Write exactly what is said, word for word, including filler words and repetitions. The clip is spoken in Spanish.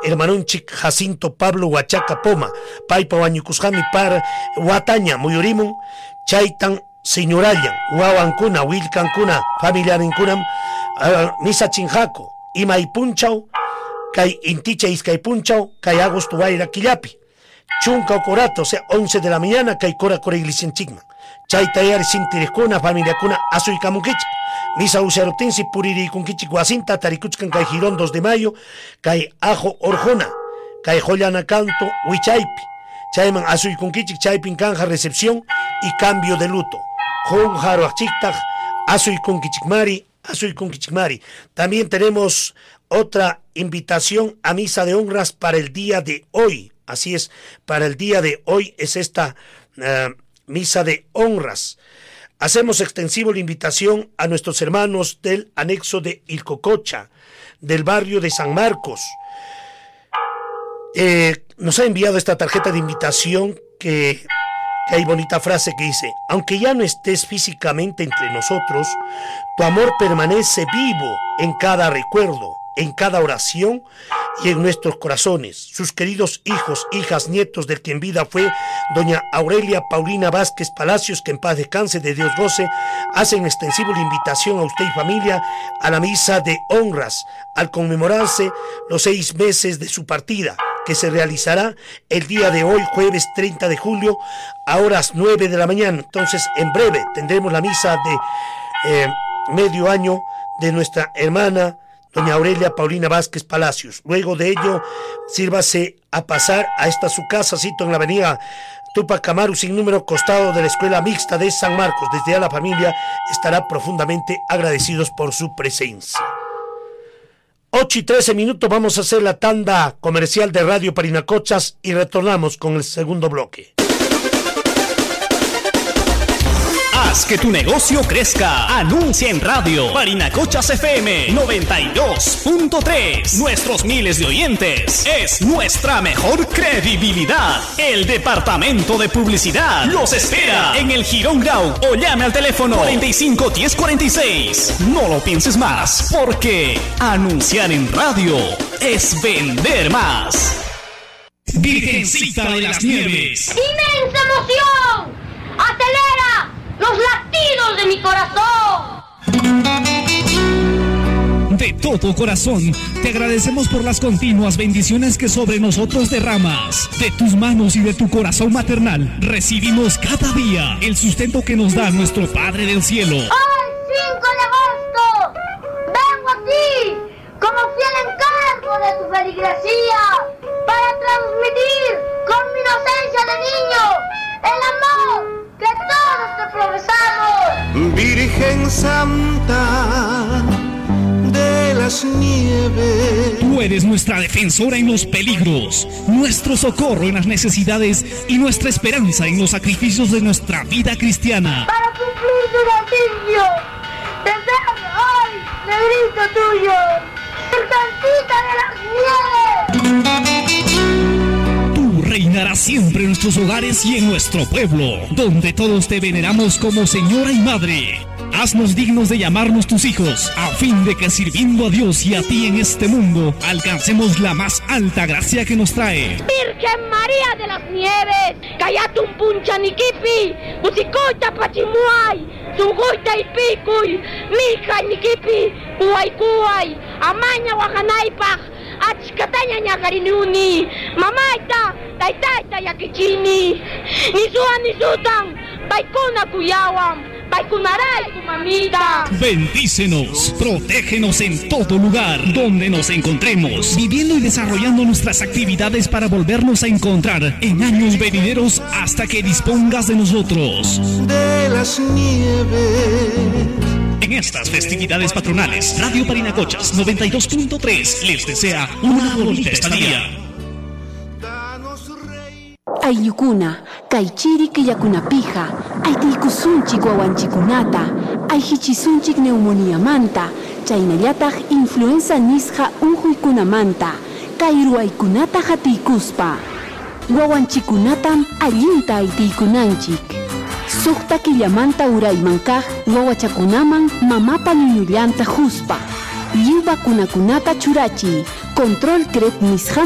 hermanunchik Jacinto Pablo Huachaca Poma, paipa wañukusqami par wataña muyurimun, chaytan señorallan, wawankuna, willkankuna, familiarinkunam, uh, misa chinjaco, imay punchaw, kay inticha iskay punchaw, kay agosto wayra killapi, chunka okorato, o sea, once de la mañana, kay kora kora iglesia chigman, chay tayar sintirikuna, familiakuna, asuykamunkichik, misa usarutinsi puririykunkichik wasinta tarikuchkan kay Girón dos de mayo, kay ajo orjona, kay jollana canto, wichaypi, chayman asuykunkichik chaypin kanja recepción y cambio de luto. Jun Jaroachiktaj, asuykunkichikmari, asuykunkichikmari. También tenemos otra invitación a misa de honras para el día de hoy. Así es, para el día de hoy es esta uh, misa de honras. Hacemos extensivo la invitación a nuestros hermanos del anexo de Ilcococha, del barrio de San Marcos. Eh, nos ha enviado esta tarjeta de invitación que... que hay bonita frase que dice: aunque ya no estés físicamente entre nosotros, tu amor permanece vivo en cada recuerdo, en cada oración y en nuestros corazones. Sus queridos hijos, hijas, nietos del que en vida fue doña Aurelia Paulina Vázquez Palacios, que en paz descanse, de Dios goce, hacen extensivo la invitación a usted y familia a la misa de honras al conmemorarse los seis meses de su partida, que se realizará el día de hoy, jueves treinta de julio, a horas nueve de la mañana. Entonces, en breve tendremos la misa de eh, medio año de nuestra hermana doña Aurelia Paulina Vázquez Palacios. Luego de ello, sírvase a pasar a esta su casa, cito en la avenida Tupac Amaru, sin número, costado de la Escuela Mixta de San Marcos. Desde ya la familia estará profundamente agradecidos por su presencia. ocho y trece minutos, vamos a hacer la tanda comercial de Radio Parinacochas y retornamos con el segundo bloque. Haz que tu negocio crezca. Anuncia en radio. Parinacochas F M noventa y dos punto tres. Nuestros miles de oyentes es nuestra mejor credibilidad. El departamento de publicidad los espera en el Girón Grau o llame al teléfono cuarenta y cinco diez cuarenta y seis. No lo pienses más, porque anunciar en radio es vender más. Virgencita de las Nieves. ¡Inmensa emoción! ¡Acelera los latidos de mi corazón! De todo corazón, te agradecemos por las continuas bendiciones que sobre nosotros derramas. De tus manos y de tu corazón maternal, recibimos cada día el sustento que nos da nuestro Padre del Cielo. Hoy, cinco de agosto, vengo a ti como fiel encargo de tu feligresía para transmitir con mi inocencia de niño el amor que todos te profesamos. Virgen Santa de las Nieves, tú eres nuestra defensora en los peligros, nuestro socorro en las necesidades y nuestra esperanza en los sacrificios de nuestra vida cristiana. Para cumplir tu designio, te entrego hoy, negrito tuyo, Virgencita de las Nieves. Tú reinarás siempre en nuestros hogares y en nuestro pueblo, donde todos te veneramos como Señora y Madre. Haznos dignos de llamarnos tus hijos, a fin de que sirviendo a Dios y a ti en este mundo, alcancemos la más alta gracia que nos trae. Virgen María de las Nieves, Cayatum Punchanikipi, Musicoita Pachimuay, Sungoita Ipicuy, Mija Nikipi, Kuay Kuay, Amaña Wajanaipaj, Achkataña Ñagariniuni, Mamaita, Taitaita Yakichini, Nisuan Nisutan, Baikuna Kuyawam. Bendícenos, protégenos en todo lugar donde nos encontremos, viviendo y desarrollando nuestras actividades para volvernos a encontrar en años venideros hasta que dispongas de nosotros. De las Nieves. En estas festividades patronales, Radio Parinacochas noventa y dos punto tres les desea una bonita estadía. Aylukuna, kaychiri killakunapija, aytiykusunchik wawanchikunata, ayhichisunchik neumonía manta, chaynallataq influenza nisqa unquykunamanta, kay ruwaykunata hatiykuspa. Wawanchikunatam allinta aytiykunanchik. Suqta killamanta urayman kaq wawachakunaman mamapa ñuñullanta huspa. Lliw vacunakunata churachiy, control cret nisqa